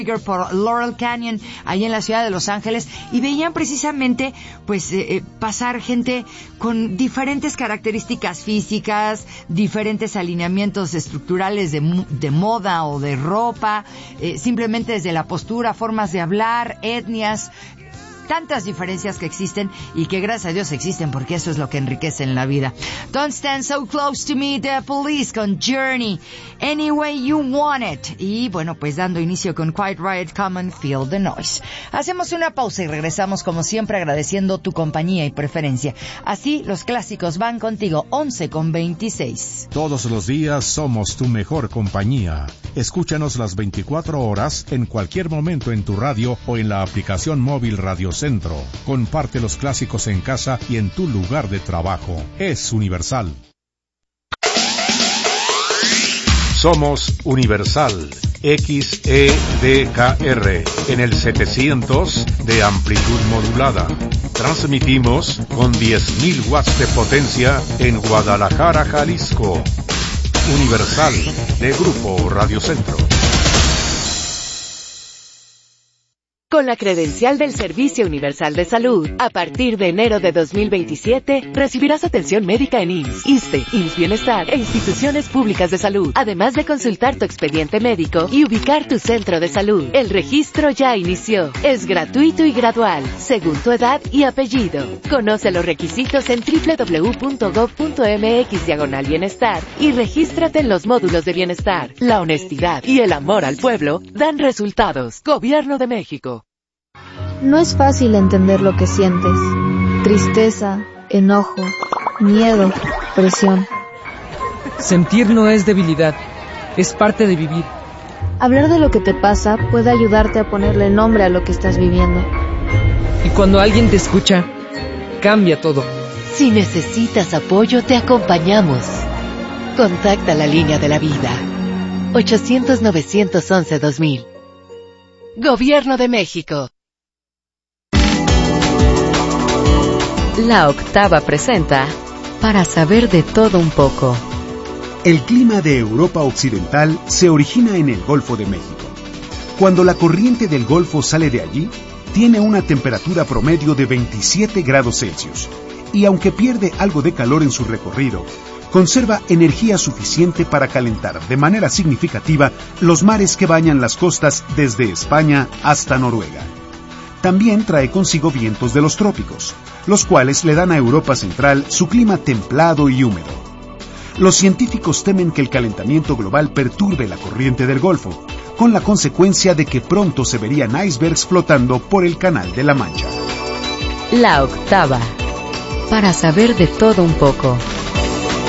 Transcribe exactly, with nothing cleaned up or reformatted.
por Laurel Canyon, ahí en la ciudad de Los Ángeles, y veían precisamente pues eh, pasar gente con diferentes características físicas, diferentes alineamientos estructurales de, de moda o de ropa, eh, simplemente desde la postura, formas de hablar, etnias, tantas diferencias que existen y que gracias a Dios existen, porque eso es lo que enriquece en la vida. Don't Stand So Close to Me, The Police con Journey, Any Way You Want It. Y bueno, pues dando inicio con Quiet Riot, Come and Feel the Noise. Hacemos una pausa y regresamos como siempre agradeciendo tu compañía y preferencia. Así los clásicos van contigo, once con veintiséis. Todos los días somos tu mejor compañía. Escúchanos las veinticuatro horas en cualquier momento en tu radio o en la aplicación móvil Radio Centro. Comparte los clásicos en casa y en tu lugar de trabajo. Es Universal. Somos Universal X E D K R en el setecientos de amplitud modulada. Transmitimos con diez mil watts de potencia en Guadalajara, Jalisco. Universal de Grupo Radio Centro. Con la credencial del Servicio Universal de Salud, a partir de enero de dos mil veintisiete, recibirás atención médica en I M S S, ISSSTE, I M S S Bienestar e instituciones públicas de salud, además de consultar tu expediente médico y ubicar tu centro de salud. El registro ya inició. Es gratuito y gradual, según tu edad y apellido. Conoce los requisitos en doble u doble u doble u punto gob punto eme equis diagonal bienestar y regístrate en los módulos de bienestar. La honestidad y el amor al pueblo dan resultados. Gobierno de México. No es fácil entender lo que sientes. Tristeza, enojo, miedo, presión. Sentir no es debilidad, es parte de vivir. Hablar de lo que te pasa puede ayudarte a ponerle nombre a lo que estás viviendo. Y cuando alguien te escucha, cambia todo. Si necesitas apoyo, te acompañamos. Contacta la línea de la vida. ochocientos, novecientos once, dos mil. Gobierno de México. La Octava presenta Para saber de todo un poco. El clima de Europa Occidental se origina en el Golfo de México. Cuando la corriente del Golfo sale de allí, tiene una temperatura promedio de veintisiete grados Celsius, y aunque pierde algo de calor en su recorrido, conserva energía suficiente para calentar de manera significativa los mares que bañan las costas desde España hasta Noruega. También trae consigo vientos de los trópicos, los cuales le dan a Europa Central su clima templado y húmedo. Los científicos temen que el calentamiento global perturbe la corriente del Golfo, con la consecuencia de que pronto se verían icebergs flotando por el Canal de la Mancha. La Octava. Para saber de todo un poco.